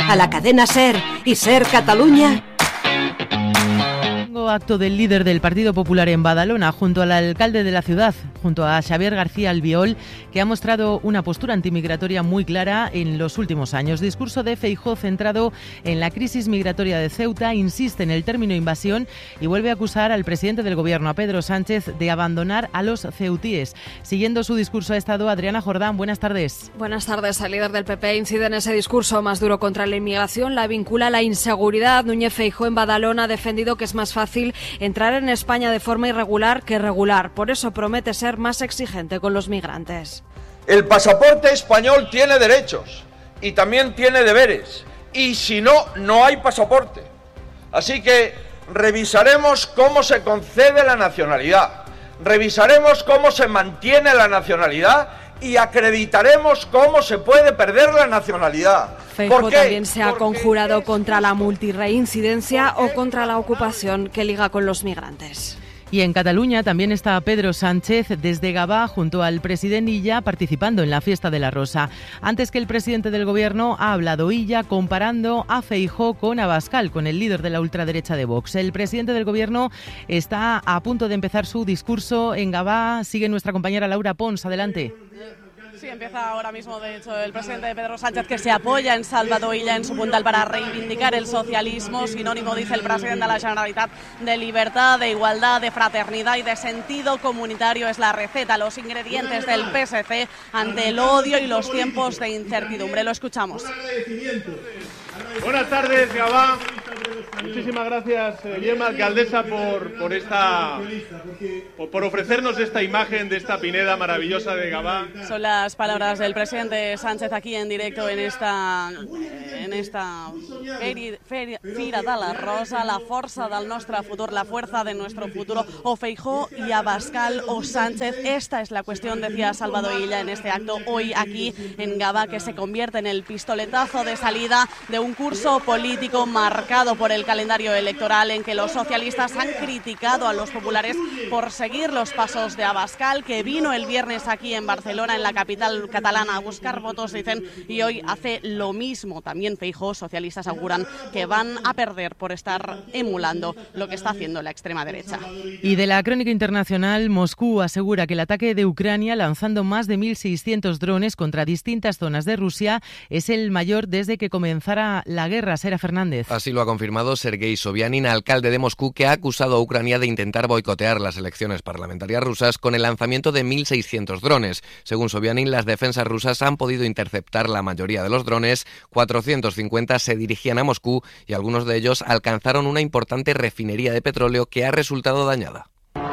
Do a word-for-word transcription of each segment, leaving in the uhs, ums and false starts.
A la cadena SER y SER Catalunya. Acto del líder del Partido Popular en Badalona junto al alcalde de la ciudad, junto a Xavier García Albiol, que ha mostrado una postura antimigratoria muy clara en los últimos años. Discurso de Feijóo centrado en la crisis migratoria de Ceuta, insiste en el término invasión y vuelve a acusar al presidente del gobierno, a Pedro Sánchez, de abandonar a los ceutíes. Siguiendo su discurso ha estado Adriana Jordán. Buenas tardes. Buenas tardes. El líder del P P incide en ese discurso más duro contra la inmigración, la vincula a la inseguridad. Núñez Feijóo en Badalona ha defendido que es más fácil entrar en España de forma irregular que regular. Por eso promete ser más exigente con los migrantes. El pasaporte español tiene derechos y también tiene deberes. Y si no, no hay pasaporte. Así que revisaremos cómo se concede la nacionalidad. Revisaremos cómo se mantiene la nacionalidad y acreditaremos cómo se puede perder la nacionalidad. Feijóo también se ha conjurado contra la multirreincidencia o contra la ocupación que liga con los migrantes. Y en Cataluña también está Pedro Sánchez desde Gavà junto al presidente Illa participando en la fiesta de la Rosa. Antes que el presidente del gobierno ha hablado Illa comparando a Feijóo con Abascal, con el líder de la ultraderecha de Vox. El presidente del gobierno está a punto de empezar su discurso en Gavà. Sigue nuestra compañera Laura Pons. Adelante. Sí, empieza ahora mismo, de hecho, el presidente Pedro Sánchez, que se apoya en Salvador Illa en su puntal para reivindicar el socialismo, sinónimo, dice el presidente de la Generalitat, de libertad, de igualdad, de fraternidad y de sentido comunitario. Es la receta, los ingredientes del P S C ante el odio y los tiempos de incertidumbre. Lo escuchamos. Buenas tardes, Gavà. Muchísimas gracias, Guillermo, alcaldesa, por, por, esta, por, por ofrecernos esta imagen de esta pineda maravillosa de Gavà. Son las palabras del presidente Sánchez aquí en directo en esta, en esta feri, feri, Fira de la Rosa, la força del nostre futur, la fuerza de nuestro futuro, o Feijóo y Abascal o Sánchez. Esta es la cuestión, decía Salvador Illa en este acto hoy aquí en Gavà, que se convierte en el pistoletazo de salida de un curso político marcado por el calendario electoral, en que los socialistas han criticado a los populares por seguir los pasos de Abascal, que vino el viernes aquí en Barcelona, en la capital catalana, a buscar votos, dicen, y hoy hace lo mismo. También Feijóo, socialistas auguran que van a perder por estar emulando lo que está haciendo la extrema derecha. Y de la crónica internacional, Moscú asegura que el ataque de Ucrania, lanzando más de mil seiscientos drones contra distintas zonas de Rusia, es el mayor desde que comenzara la guerra. Sera Fernández. Así lo ha confirmado Sergei Sobyanin, alcalde de Moscú, que ha acusado a Ucrania de intentar boicotear las elecciones parlamentarias rusas con el lanzamiento de mil seiscientos drones. Según Sobyanin, las defensas rusas han podido interceptar la mayoría de los drones, cuatrocientos cincuenta se dirigían a Moscú y algunos de ellos alcanzaron una importante refinería de petróleo que ha resultado dañada.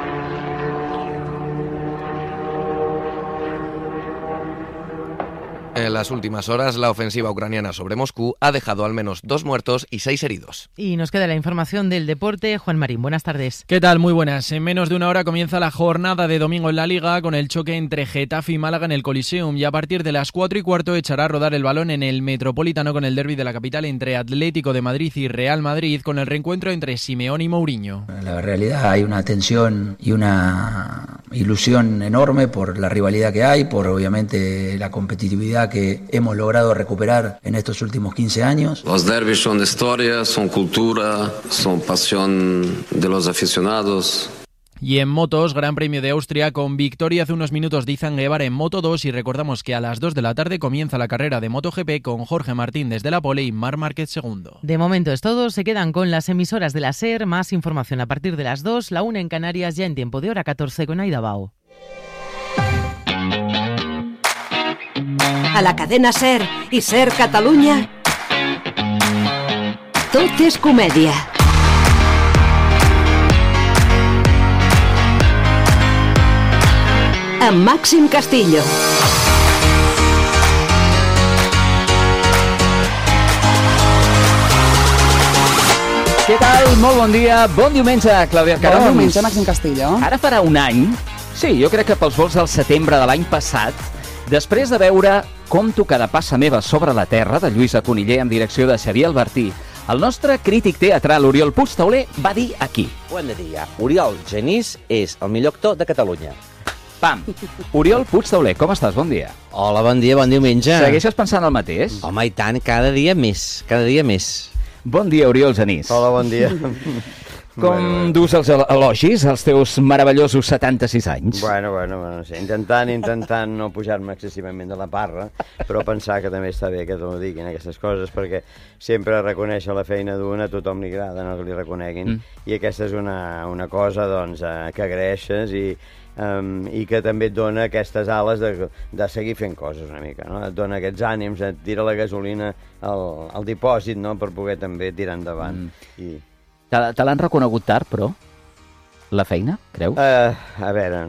En las últimas horas, la ofensiva ucraniana sobre Moscú ha dejado al menos dos muertos y seis heridos. Y nos queda la información del deporte. Juan Marín, buenas tardes. ¿Qué tal? Muy buenas. En menos de una hora comienza la jornada de domingo en la Liga con el choque entre Getafe y Málaga en el Coliseum, y a partir de las cuatro y cuarto echará a rodar el balón en el Metropolitano con el derbi de la capital entre Atlético de Madrid y Real Madrid, con el reencuentro entre Simeone y Mourinho. En la realidad hay una tensión y una ilusión enorme por la rivalidad que hay, por obviamente la competitividad que hemos logrado recuperar en estos últimos quince años. Los derbis son historia, son cultura, son pasión de los aficionados. Y en motos, Gran Premio de Austria con victoria hace unos minutos de Izan Guevara en Moto dos, y recordamos que a las dos de la tarde comienza la carrera de MotoGP con Jorge Martín desde la pole y Marc Márquez segundo. De momento es todo, se quedan con las emisoras de la SER, más información a partir de las dos, la una en Canarias, ya en tiempo de hora catorce con Aida Bao. A la cadena SER i SER Catalunya, tot és comèdia. Amb Màxim Castillo. Què tal? Molt bon dia, bon diumenge, Clàudia Arcarons. Bon diumenge, Màxim Castillo. Ara farà un any, sí, jo crec que pels vols del setembre de l'any passat, després de veure Com tu cada passa meva sobre la terra, de Lluïsa Coniller amb direcció de Xavier Albertí, el nostre crític teatral Oriol Puigtauler va dir aquí. Ho hem de dir ja, Oriol Genís és el millor actor de Catalunya. Pam. Oriol Puigtauler, com estàs? Bon dia. Hola, bon dia, bon diumenge. Segueixes pensant el mateix? Home, i tant, cada dia més, cada dia més. Bon dia, Oriol Genís. Hola, bon dia. Com bueno, bueno. dus els elogis als teus meravellosos setanta-sis anys? Bueno, bueno, bueno, no sé, intentant, intentant no pujar-me excessivament de la parra, però pensar que també està bé que t'ho diguin aquestes coses, perquè sempre reconèixer la feina d'una a tothom li agrada, no que li reconeguin, mm. i aquesta és una, una cosa, doncs, eh, que agraeixes i, um, i que també et dona aquestes ales de, de seguir fent coses una mica, no? Et dona aquests ànims, et tira la gasolina al, al dipòsit, no?, per poder també tirar endavant. Mm. I... Te, te l'han reconegut tard, però? La feina, creus? Uh, a veure,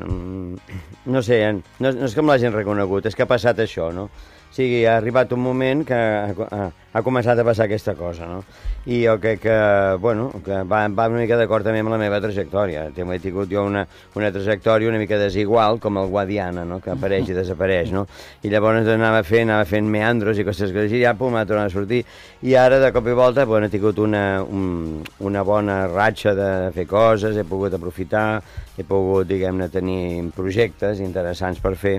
no sé, no, no és que me l'hagin reconegut, és que ha passat això, no? O sigui, ha arribat un moment que ha, ha, ha començat a passar aquesta cosa, no? I jo crec que, bueno, que va, va una mica d'acord també amb la meva trajectòria. He tingut jo una, una trajectòria una mica desigual, com el Guadiana, no?, que apareix i desapareix, no? I llavors anava fent, anava fent meandros i coses que i ja, pum, ha tornat a sortir. I ara, de cop i volta, bueno, he tingut una, un, una bona ratxa de fer coses, he pogut aprofitar, he pogut, diguem-ne, tenir projectes interessants per fer.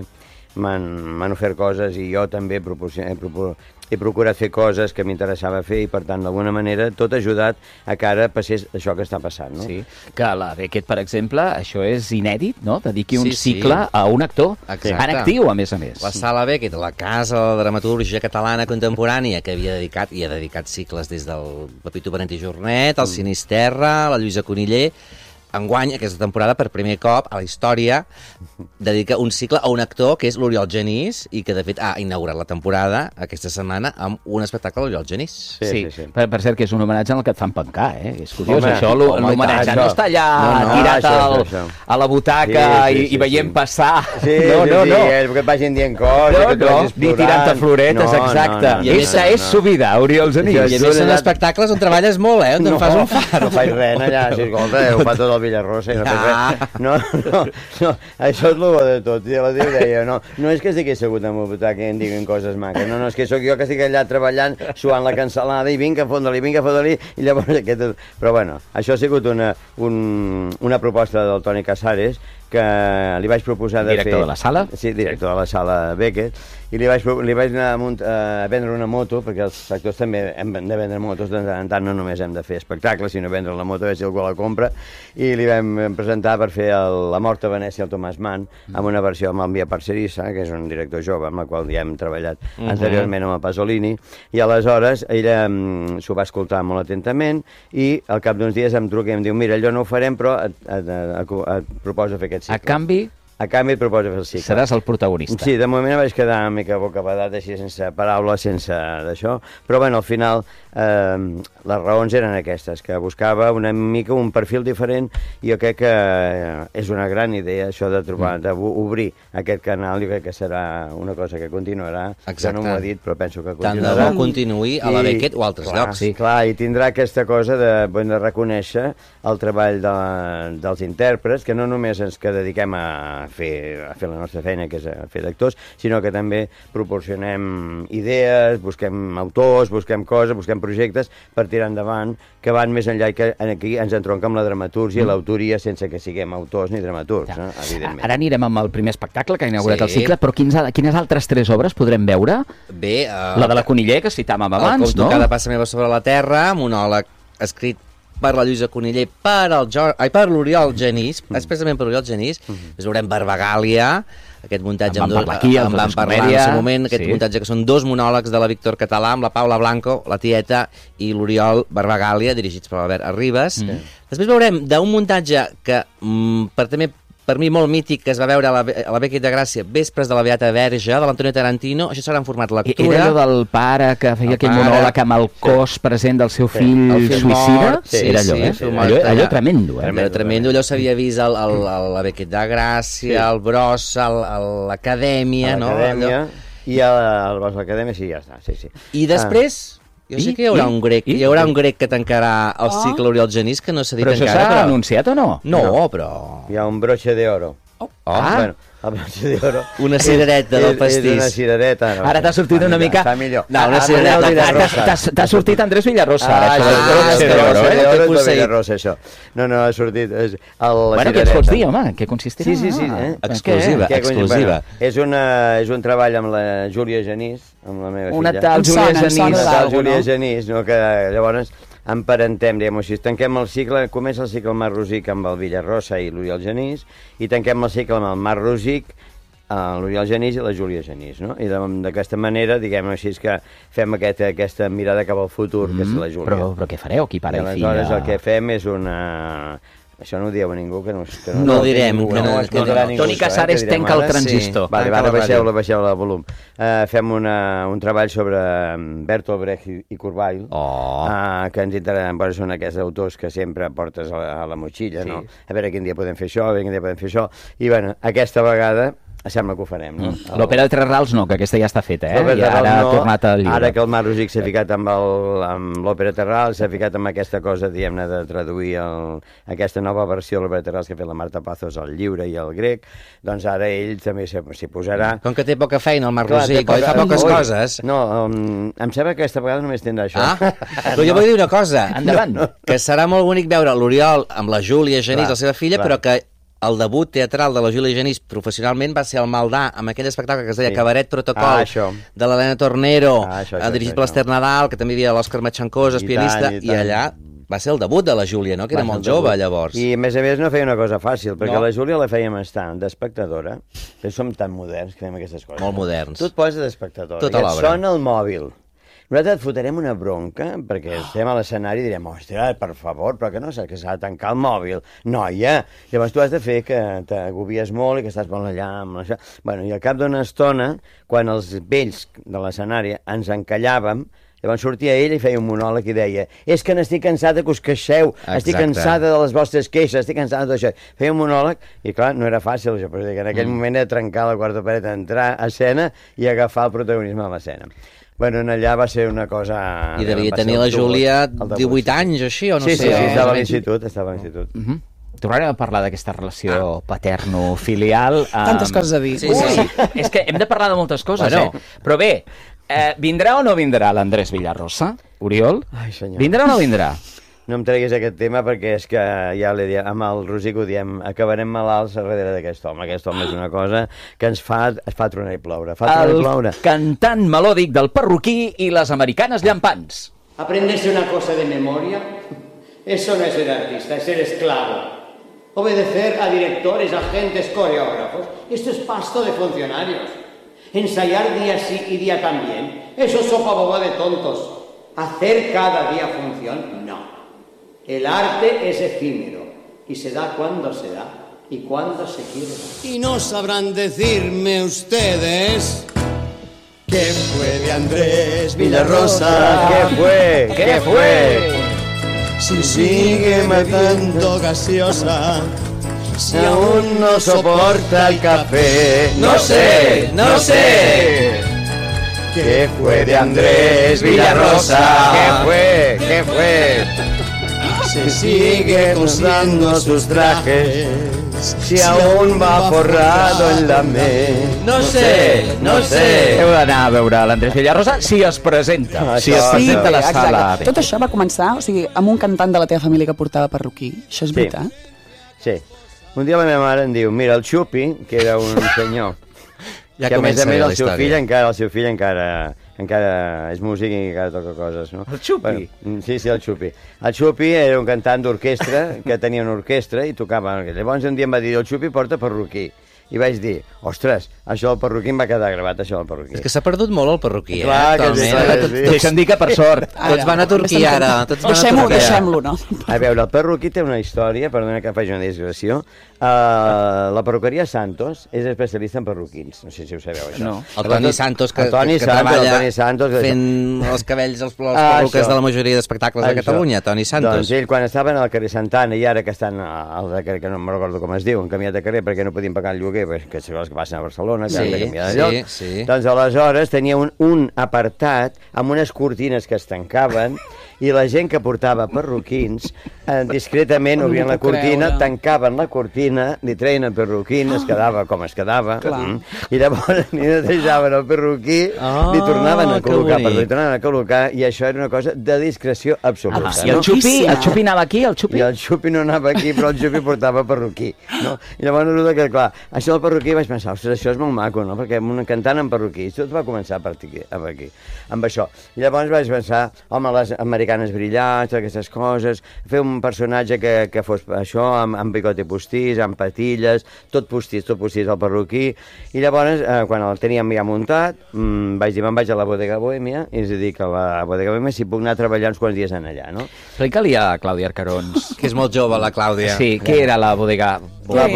M'han ofert coses i jo també he, he, he procurat fer coses que m'interessava fer i, per tant, d'alguna manera, tot ha ajudat a que ara passés això que està passant, no? Sí, que la Beckett, per exemple, això és inèdit, no? Dediqui un sí, cicle sí. a un actor. Exacte. En actiu, a més a més. La Sala Beckett, la casa de la dramatúrgia catalana contemporània, que havia dedicat, i ha dedicat cicles des del Pepito Benet i Jornet, el mm. Sinisterra, la Lluïsa Coniller. Enguany, aquesta temporada, per primer cop a la història, dedica un cicle a un actor que és l'Oriol Genís i que, de fet, ha inaugurat la temporada aquesta setmana amb un espectacle de l'Oriol Genís. Sí, sí, sí, sí. Per, per cert, que és un homenatge en el que et fan pencar, eh? És curiós, home, això, l'homenatge no està allà no, no, tirat això, al, això, això. a la butaca sí, sí, i, i veient sí. passar. Sí, no, no, sí, no. Sí, que et vagin dient coses, no, que tu vagis plorant. Ni tirant-te floretes, no, exacte. No, no, no, Esta no, és no. su vida, Oriol Genís. I a més són espectacles on treballes molt, eh? On te'n fas un far. No faig res allà, si escolta, ho fa tot el Villarrosa i no faig res. No, no, no, això és el bo de tot. I la tia deia, no, no és que estigui assegut en el butac i em diguin coses maques, no, no, és que sóc jo que estic allà treballant, suant la cansalada i vinga, fondo-li, vinga, fondo-li, i llavors aquest... Però bueno, això ha sigut una, un, una proposta del Toni Casares, que li vaig proposar de director fer... Director de la sala? Sí, director de la sala Beckett, i li vaig, li vaig anar a, munt, a vendre una moto, perquè els actors també hem de vendre motos, de tant en tant no només hem de fer espectacles, sinó vendre la moto, a veure si algú la compra, i li vam presentar per fer el, La mort a Venècia al Tomàs Mann, amb una versió amb el Mia Parcerissa, que és un director jove, amb el qual ja hem treballat uh-huh. anteriorment amb el Pasolini, i aleshores ella um, s'ho va escoltar molt atentament, i al cap d'uns dies em truca i em diu, mira, allò no ho farem, però et, et, et, et, et proposo fer aquest cicle. A canvi... A canvi et proposo fer el cicle. Seràs el protagonista. Sí, de moment vaig quedar una mica bocabadat, així sense paraules, sense d'això, però bueno, al final eh, les raons eren aquestes, que buscava una mica un perfil diferent, i jo crec que és una gran idea això de trobar, d'obrir aquest canal, i crec que serà una cosa que continuarà. Exacte. Jo no m'ho he dit, però penso que continuarà. Tant de bo continuï a la Beckett o a altres clar, llocs. Sí, clar, i tindrà aquesta cosa de, bueno, de reconèixer el treball de, dels intèrprets, que no només ens que dediquem a A fer, a fer la nostra feina, que és a fer d'actors, sinó que també proporcionem idees, busquem autors, busquem coses, busquem projectes per tirar endavant, que van més enllà i que aquí ens entronca amb la dramatúrgia i mm. l'autoria sense que siguem autors ni dramaturgs, ja. no? Evidentment. Ara anirem amb el primer espectacle que ha inaugurat sí. el cicle, però quins, quines altres tres obres podrem veure? Bé, uh, la de la Coniller, que citàvem abans, no? El no? Cada passa meva sobre la terra, monòleg escrit per la Lluïsa Coniller, per el jo... Ai, per l'Oriol Genís, mm. expressament per l'Oriol Genís, mm. ens veurem Barbagàlia, aquest muntatge... En van parlar aquí, en van parlar en el seu moment, aquest sí. muntatge que són dos monòlegs de la Víctor Català, amb la Paula Blanco, la tieta, i l'Oriol Barbagàlia, dirigits per l'Albert Arribas. Mm. Després veurem d'un muntatge que, mm, per també per mi molt mític, que es va veure a la, a la Beckett de Gràcia, Vespres de la Beata Verge, de l'Antonio Tarantino. Això serà en format lectura. Era allò del pare que feia el aquell pare, monòleg amb el cos sí. present del seu fill, sí. el fill suïcida? Sí, era allò, sí, eh? Sí, allò, allò tremendo, eh? Tremendo, tremendo. Allò s'havia vist a la Beckett de Gràcia, al sí. Brossa, a l'Acadèmia, no? L'Acadèmia, i a l'Acadèmia sí, ja està, sí, sí. I després... Ah. Jo sé I, que hi haurà, i, un grec, i, hi haurà un grec que tancarà el oh. cicle Oriol Genís, que no s'ha dit però encara. Però això s'ha però... anunciat o no? No, no, però... Hi ha un broche d'oro. Oh. Ah. Bueno, El broche d'oro. Una cirereta del pastís. És una cirereta. No, Ara t'ha sortit una mica... Està millor. No, una cirereta. T'ha sortit Andrés Villarrosa. Ah, ara, això, això, broche això, d'oro, això, eh? eh? Broche Villarrosa, això. No, no, ha sortit... És el, Bueno, què ens pots dir, home? Què consistirà? Sí, sí, sí. Eh? Exclusiva, Què, exclusiva. Bueno, és, una, és un treball amb la Júlia Genís, amb la meva Una filla. tal Júlia Genís. Una tal Júlia Genís, no? Que llavors emparentem, diguem-ho així, tanquem el cicle, comença el cicle Marc Rosic amb el Villarrosa i l'Oriol Genís, i tanquem el cicle amb el Marc Rosic, l'Oriol Genís i la Júlia Genís, no? I d'aquesta manera, diguem-ho així, que fem aquesta, aquesta mirada cap al futur, mm, que és la Júlia. Però, però què fareu aquí, pare i, i filla? Aleshores el que fem és una... Això no ho dieu a ningú, que no... Que no, no ho direm. Ningú, que no, no, no, no, no. Toni Casares tenca el transistor. Sí. Vale, ara baixeu-la, baixeu-la el volum. Uh, fem una, un treball sobre Bertolt Brecht i, i Kurzweil, oh. uh, que ens interessen, bueno, són aquests autors que sempre portes a la, a la motxilla, sí. No? A veure quin dia podem fer això, a veure quin dia podem fer això. I, bueno, aquesta vegada... sembla que ho farem, no? Mm. L'òpera de Tres Rals no, que aquesta ja està feta, eh? I ara no, ha tornat al llibre. Ara que el Marc Rosic s'ha ficat amb l'òpera de Tres Rals, s'ha ficat amb aquesta cosa, diguem-ne, de traduir el, aquesta nova versió de l'òpera de Tres Rals que ha fet la Marta Pazos al lliure i al grec, doncs ara ell també s'hi posarà. Com que té poca feina el Marc Rosic, oi? Fa poques oi, coses. No, um, em sembla que aquesta vegada només tindrà això. Ah, però jo vull dir una cosa. Endavant. Que serà molt bonic veure l'Oriol amb la Júlia Genís, la seva filla, clar. Però que el debut teatral de la Júlia Genís professionalment va ser al Maldà, amb aquell espectacle que es deia sí. Cabaret Protocol, ah, de l'Helena Tornero, ah, això, això, dirigit això, per l'Ester Nadal, que també hi havia l'Òscar Matxancós, el pianista, i, i allà va ser el debut de la Júlia, no? Que era molt jove, llavors. I, a més a més, no feia una cosa fàcil, perquè no. La Júlia la fèiem estar d'espectadora, que som tan moderns que fem aquestes coses. Molt moderns. Tu et poses d'espectadora, tota i et sona el mòbil. Nosaltres et fotrem una bronca, perquè estem a l'escenari i direm, ostres, per favor, però que no saps que s'ha de tancar el mòbil. Noia! Llavors tu has de fer que t'agobies molt i que estàs molt allà amb això. Bueno, i al cap d'una estona, quan els vells de l'escenari ens encallàvem, llavors sortia ell i feia un monòleg i deia és que n'estic cansada que us queixeu, Exacte. Estic cansada de les vostres queixes, estic cansada d'això. Feia un monòleg i, clar, no era fàcil això, però en aquell mm. moment era trencar la quarta paret, entrar a escena i agafar el protagonisme de l'escena. Bueno, en allà va ser una cosa... I devia tenir la Júlia divuit anys o així, o no sí, sé. Sí, sí, estava a l'institut, estava a l'institut. Uh -huh. Tornarem a parlar d'aquesta relació paterno-filial. Tantes um... coses a dir. Sí, sí. Ui, és que hem de parlar de moltes coses, bueno. eh? Però bé, eh, vindrà o no vindrà l'Andrés Villarrosa, Oriol? Ai, senyor. Vindrà o no vindrà? No em treguis aquest tema perquè és que ja l'he dit, amb el Rosic ho diem, acabarem malalts darrere d'aquest home. Aquest home és una cosa que ens fa, es fa tronar i ploure. Fa tronar el i ploure. Cantant melòdic del perruquí i les americanes llampants. Aprenderse una cosa de memoria, eso no es ser artista, es ser esclavo. Obedecer a directores, agentes, coreógrafos, esto es pasto de funcionarios. Ensayar día sí y día también, eso es sopa boba de tontos. Hacer cada día función, no. El arte es efímero y se da cuando se da y cuando se quiere dar. Y no sabrán decirme ustedes qué fue de Andrés Villarrosa. ¿Qué fue? ¿Qué, ¿Qué fue? Si sigue matando gaseosa, si aún no soporta el café. No sé, no sé. ¿Qué fue de Andrés Villarrosa? ¿Qué fue? ¿Qué fue? Se sigue cosiendo sus trajes, si aún va forrado en la me. No sé, no sé. Heu d'anar a veure l'Andrés Villarrosa si es presenta. Si es presenta a la sala. Tot això va començar, o sigui, amb un cantant de la teva família que portava perruquí. Això és veritat? Sí. Un dia la meva mare em diu, mira, el Xupi, que era un senyor, ja que a més a més el seu història. fill encara, el seu fill encara, encara és músic i encara toca coses, no? El Xupi? Bueno, sí, sí, el Xupi. El Xupi era un cantant d'orquestra, que tenia una orquestra i tocava... Llavors un dia em va dir, el Xupi porta perruquí. I vaig dir, ostres, això del perruquí em va quedar gravat, això del perruquí. És que s'ha perdut molt el perruquí, eh? Clar, que sí, sí. Deixa'm dir que per sort. Tots van a Turquia ara. Deixem-ho, deixem-lo, no? A veure, el perruquí té una història, perdona que faci una digressió. Uh, la perruqueria Santos és especialista en perruquins, no sé si ho sabeu això. No. El Toni Santos, que, el Toni que, que Santos, treballa el Toni Santos, fent els cabells, els, les perruques ah, de la majoria d'espectacles de Catalunya, Toni Santos. Doncs ell, quan estaven al carrer Santana, i ara que estan al carrer, que no me'n recordo com es diu, han canviat de carrer perquè no podien pagar el lloguer, que, que són els que passen a Barcelona, que Sí, han de canviar de sí, lloc. sí. Doncs aleshores tenia un, un apartat amb unes cortines que es tancaven i la gent que portava perruquins eh, discretament No m'ho obrien la puc cortina, creure. tancaven la cortina, li treien el perruquín, es quedava com es quedava, mm, i llavors li netejaven el perruquí, Oh, li tornaven a que col·locar, bonic. per li tornaven a col·locar, i això era una cosa de discreció absoluta. Ah, i el Xupi, el Xupi anava aquí, el Xupi? I el Xupi no anava aquí, però el Xupi portava perruquí, no? I llavors resulta que, clar, això del perruquí vaig pensar, ostres, això és molt maco, no? Perquè un cantant amb perruquí, tot va començar per aquí, per aquí, amb això. I llavors vaig pensar, home, les americanes brillants, aquestes coses, fer un personatge que, que fos això, amb, amb bigote postís, amb patilles, tot postís, tot postís al perruquí, i llavors, eh, quan el teníem ja muntat, mmm, vaig dir, me'n vaig a la Bodega Bohèmia, i és a dir, que a la Bodega Bohèmia si puc anar a treballar uns quants dies en allà, no? Explica-li a Clàudia Arcarons. Que és molt jove, la Clàudia. Sí, què era la bodega? La,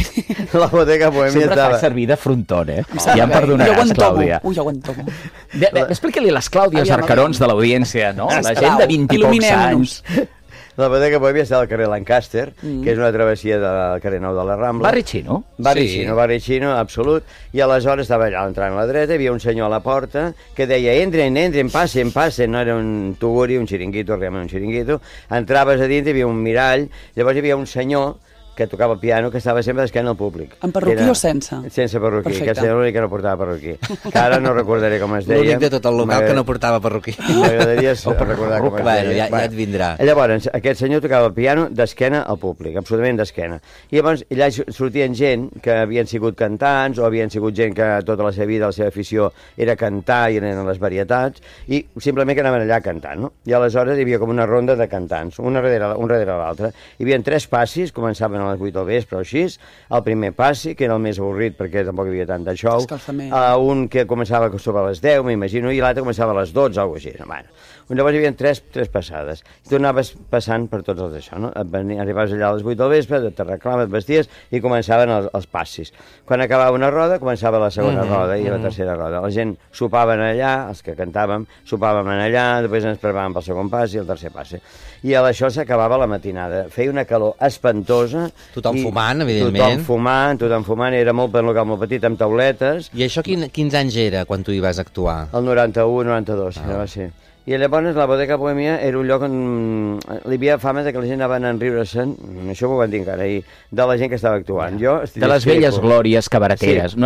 la Bodega Bohèmia Sempre estava... fa servir de frontón, eh? Em Ja sap em greu. perdonaràs, Jo ho entomo. Clàudia. Ui, jo ho entomo. Bé, bé, Explica-li a les Clàudies Aviam, Arcarons de l'audiència, no? La Sisplau, gent de vint i pocs il·luminem-nos. anys. La Bodega Bohèmia està al carrer Lancaster, mm. que és una travessia del carrer Nou de la Rambla. Barri xino? Barri Sí. xino, barri xino, absolut. I aleshores estava allà entrant a la dreta, hi havia un senyor a la porta que deia, entren, entren, passen, passen. No era un tuguri, un xiringuito, realment un xiringuito. Entraves a dins, hi havia un mirall, llavors hi havia un senyor que tocava el piano, que estava sempre d'esquena al públic. Amb perruquí Era- o sense? Sense perruquí, Perfecte. que era l'únic que no portava perruquí. Que ara no recordaré com es deia. L'únic de tot el local que no portava perruquí. M'agradaria O per recordar com es Bueno, deia. ja- ja et vindrà. Llavors, aquest senyor tocava el piano d'esquena al públic, absolutament d'esquena. I llavors allà sortien gent que havien sigut cantants o havien sigut gent que tota la seva vida, la seva afició era cantar i eren les varietats i simplement que anaven allà a cantar, no? I aleshores hi havia com una ronda de cantants, una darrere, un darrere l'altre. Hi havia tres passis, començaven a les vuit del vespre o així, el primer passi, que era el més avorrit perquè tampoc hi havia tant de show, Escalfament. uh, un que començava sobre les deu, m'imagino, i l'altre començava a les dotze, o alguna cosa així. Bueno, llavors hi havia tres, tres passades. I tu anaves passant per tots els d'això, no? Et venia- Arribaves allà a les vuit del vespre, t'arreglaves, et vesties i començaven els, els passis. Quan acabava una roda, començava la segona Mhm, roda i la mhm. tercera roda. La gent sopaven allà, els que cantàvem, sopàvem allà, després ens preparàvem pel segon pas i el tercer passe. I a això s'acabava la matinada. Feia una calor espantosa. Tothom i fumant, evidentment. Tothom fumant, tothom fumant. Era molt per local molt petit, amb tauletes. I això quin, quins anys era quan tu hi vas actuar? El noranta-u, noranta-dos, ah. va ser. I llavors la Bodega Bohèmia era un lloc on hi havia fama de que la gent anaven a enriure-se'n, això m'ho van dir encara ahir, de la gent que estava actuant. Jo estic De les velles discrepo. glòries cabareteres. Sí. No,